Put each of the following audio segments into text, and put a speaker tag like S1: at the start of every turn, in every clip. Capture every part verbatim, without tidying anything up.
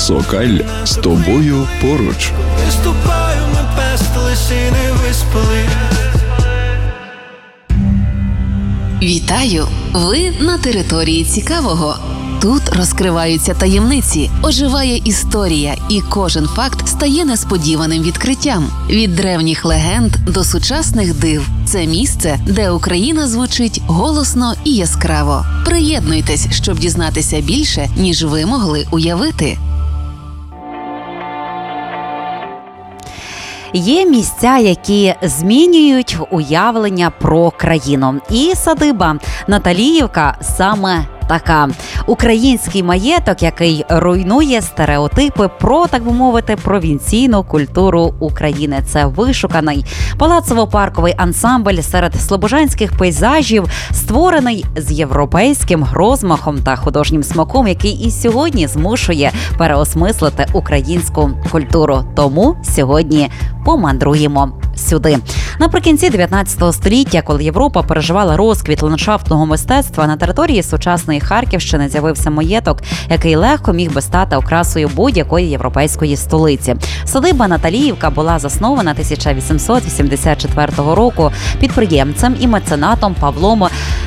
S1: Сокаль з тобою поруч.
S2: Виступаю на пестились і не виспали.
S3: Вітаю! Ви на території цікавого. Тут розкриваються таємниці, оживає історія, і кожен факт стає несподіваним відкриттям. Від древніх легенд до сучасних див. Це місце, де Україна звучить голосно і яскраво. Приєднуйтесь, щоб дізнатися більше, ніж ви могли уявити.
S4: Є місця, які змінюють уявлення про країну. І садиба Наталіївка саме така. Український маєток, який руйнує стереотипи про, так би мовити, провінційну культуру України. Це вишуканий палацово-парковий ансамбль серед слобожанських пейзажів, створений з європейським розмахом та художнім смаком, який і сьогодні змушує переосмислити українську культуру. Тому сьогодні помандруємо сюди. Наприкінці дев'ятнадцятого століття, коли Європа переживала розквіт ландшафтного мистецтва, на території сучасної Харківщини з'явився маєток, який легко міг би стати окрасою будь-якої європейської столиці. Садиба Наталіївка була заснована тисяча вісімсот вісімдесят четвертого року підприємцем і меценатом Павлом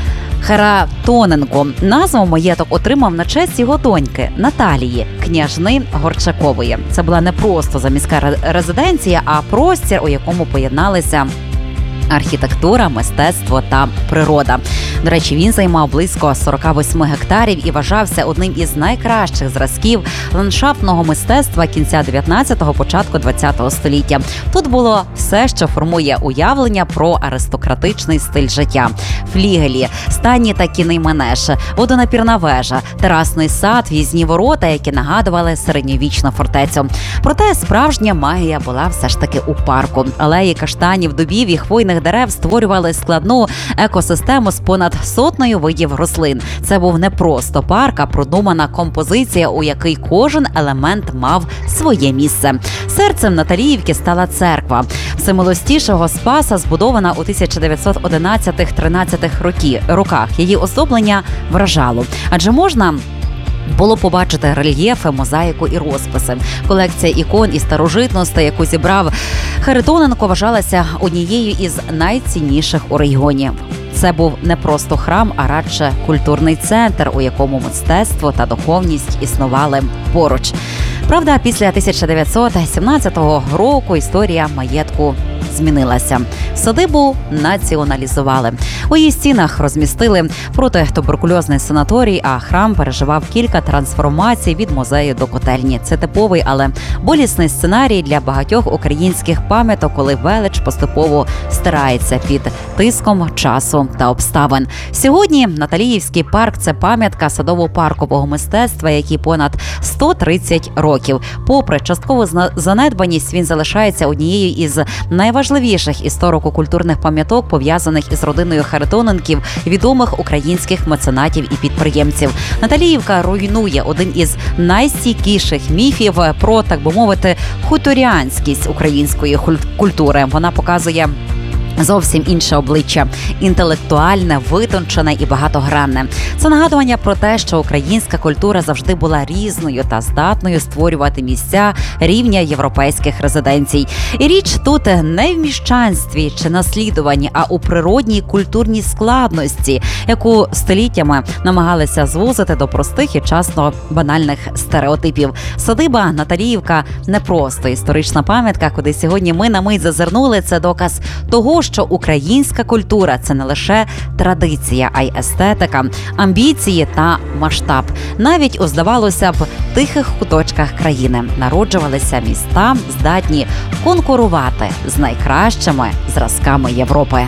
S4: Харатоненко. Назву маєток отримав на честь його доньки Наталії, княжни Горчакової. Це була не просто заміська резиденція, а простір, у якому поєдналися архітектура, мистецтво та природа. До речі, він займав близько сорок вісім гектарів і вважався одним із найкращих зразків ландшафтного мистецтва кінця дев'ятнадцятого, початку двадцятого століття. Тут було все, що формує уявлення про аристократичний стиль життя. Флігелі, стані та кінний манеж, водонапірна вежа, терасний сад, в'їзні ворота, які нагадували середньовічну фортецю. Проте справжня магія була все ж таки у парку. Алеї каштанів, дубів і хвойних дерев створювали складну екосистему з понад сотнею видів рослин. Це був не просто парк, а продумана композиція, у якій кожен елемент мав своє місце. Серцем Наталіївки стала церква Всемилостішого Спаса, збудована у тисяча дев'ятсот одинадцятих-тринадцятих роках. Її оздоблення вражало. Адже можна було побачити рельєфи, мозаїку і розписи. Колекція ікон і старожитностей, яку зібрав Харитоненко, вважалася однією із найцінніших у регіоні. Це був не просто храм, а радше культурний центр, у якому мистецтво та духовність існували поруч. Правда, після тисяча дев'ятсот сімнадцятого року історія маєтку змінилася. Садибу націоналізували. У її стінах розмістили протитуберкульозний санаторій, а храм переживав кілька трансформацій від музею до котельні. Це типовий, але болісний сценарій для багатьох українських пам'яток, коли велич поступово стирається під тиском часу та обставин. Сьогодні Наталіївський парк – це пам'ятка садово-паркового мистецтва, який понад сто тридцять років. Попри часткову занедбаність, він залишається однією із найважливіших історико-культурних пам'яток, пов'язаних із родиною Харитоненків, відомих українських меценатів і підприємців. Наталіївка руйнує один із найстійкіших міфів про, так би мовити, хуторянськість української культури. Вона показує зовсім інше обличчя – інтелектуальне, витончене і багатогранне. Це нагадування про те, що українська культура завжди була різною та здатною створювати місця рівня європейських резиденцій. І річ тут не в міщанстві чи наслідуванні, а у природній культурній складності, яку століттями намагалися звузити до простих і часто банальних стереотипів. Садиба Наталіївка – не просто історична пам'ятка, куди сьогодні ми на мить зазирнули. Це доказ того, що українська культура – це не лише традиція, а й естетика, амбіції та масштаб. Навіть у, здавалося б, тихих куточках країни народжувалися міста, здатні конкурувати з найкращими зразками Європи.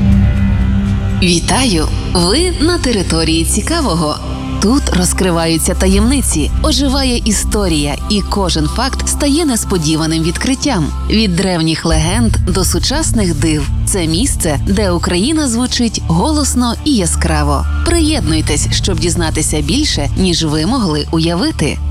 S3: Вітаю! Ви на території цікавого. Тут розкриваються таємниці, оживає історія, і кожен факт стає несподіваним відкриттям. Від древніх легенд до сучасних див. Це місце, де Україна звучить голосно і яскраво. Приєднуйтесь, щоб дізнатися більше, ніж ви могли уявити.